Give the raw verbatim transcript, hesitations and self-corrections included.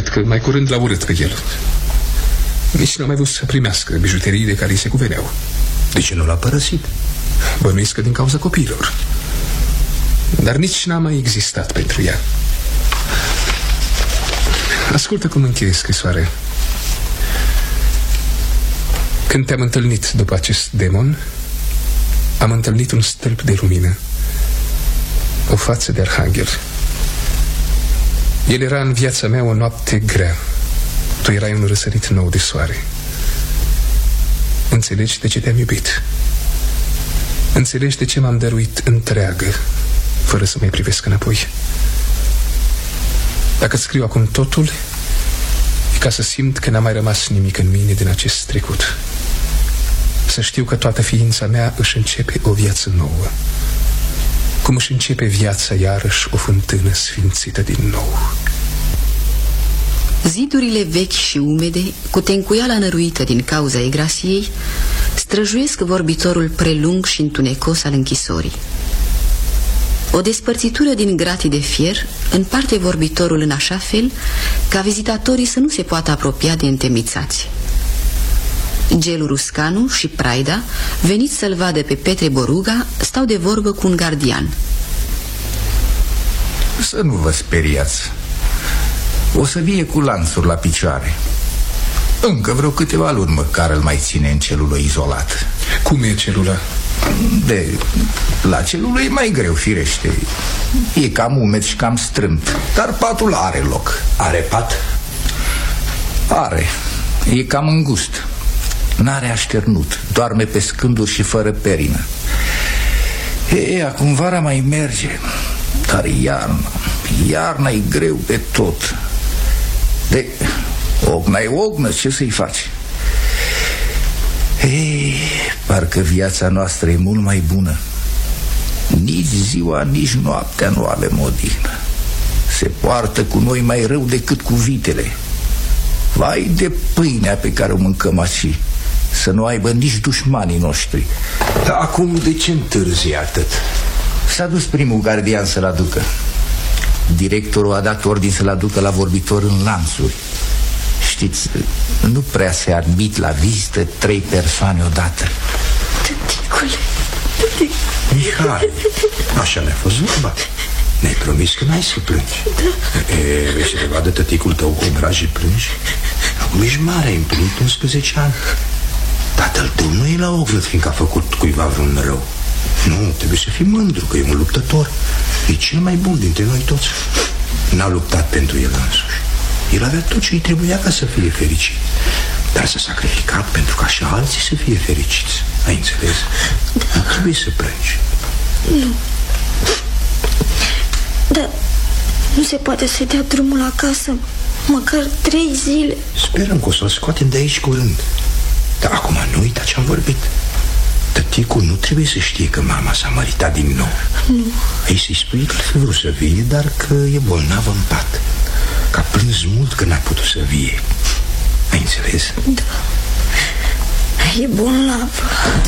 cred că mai curând l-a urât pe el. Nici n-a mai vrut să primească bijuteriile care îi se cuveneau. De ce nu l-a părăsit? Bănuiesc că din cauza copiilor. Dar nici n-a mai existat pentru ea. Ascultă cum încheie scrisoarea. Când te-am întâlnit după acest demon, am întâlnit un stâlp de lumină, o față de arhanghel. El era în viața mea o noapte grea. Tu erai un răsărit nou de soare. Înțelegi de ce te-am iubit. Înțelegi de ce m-am dăruit întreagă, fără să mai privesc înapoi. Dacă scriu acum totul, e ca să simt că n-a mai rămas nimic în mine din acest trecut. Să știu că toată ființa mea își începe o viață nouă, cum își începe viața iarăși o fântână sfințită din nou. Zidurile vechi și umede, cu tencuiala năruită din cauza egrasiei, străjuiesc vorbitorul prelung și întunecos al închisorii. O despărțitură din gratii de fier împarte vorbitorul în așa fel ca vizitatorii să nu se poată apropia de întemnițați. Gelu Ruscanu și Praida, veniți să-l vadă pe Petre Boruga, stau de vorbă cu un gardian. Să nu vă speriați. O să vie cu lanțuri la picioare. Încă vreo câteva luni măcar îl mai ține în celulă izolat. Cum e celula? De la celulă e mai greu, firește. E cam umed și cam strâmt, dar patul are loc. Are pat? Are. E cam îngust. N-are așternut. Doarme pe scânduri și fără perină. E, acum vara mai merge, dar iarna Iarna e greu de tot. De ogna e ognă, ce să-i faci? Ei, parcă viața noastră e mult mai bună. Nici ziua, nici noaptea nu avem odihnă. Se poartă cu noi mai rău decât cu vitele. Vai de pâinea pe care o mâncăm aici, să nu aibă nici dușmanii noștri. Dar acum de ce întârzi atât? S-a dus primul gardian să-l aducă. Directorul a dat ordin să-l aducă la vorbitor în lanțuri. Știți, nu prea se admit la vizită trei persoane odată. Tăticule, tăticule. Mihai, așa ne-a fost vorba. Ne-ai promis că n-ai să plângi. Da. E, vei să te vadă tăticul tău cu obraj și plângi? Acum ești mare, ai împlinit unsprezece ani. Tatăl tău nu e la oglăt fiindcă a făcut cuiva vreun rău. Nu, trebuie să fii mândru că e un luptător. E cel mai bun dintre noi toți. N-a luptat pentru el însuși. El avea tot ce îi trebuia ca să fie fericit, dar s-a sacrificat pentru ca și alții să fie fericiți. Ai înțeles? Da. Nu trebuie să plângi. Nu. Dar nu se poate să-i dea drumul acasă măcar trei zile. Sperăm că o să-l scoatem de aici curând. Dar acum nu uita ce-am vorbit. Tăticul nu trebuie să știe că mama s-a măritat din nou. Nu. Ei să-i spui că ar fi vrut să vie, dar că e bolnavă în pat, că a plâns mult că n-a putut să vie. Ai înțeles? Da. E bolnavă.